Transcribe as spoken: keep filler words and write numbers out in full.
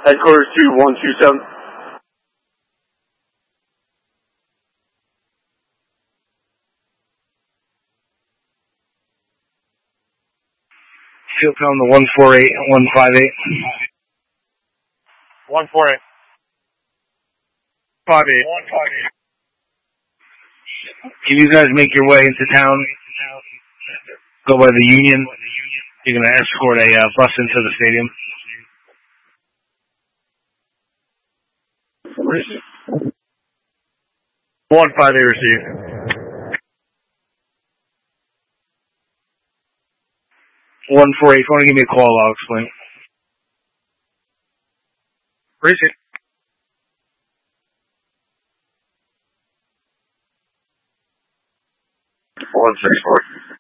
Headquarters two one two seven. Field pound the one four eight one five eight. one four eight. five eight. one five eight. If you guys make your way into town, go by the Union, you're going to escort a uh, bus into the stadium. one five eight received. one four eight, if you want to give me a call, I'll explain. Receive. one six four.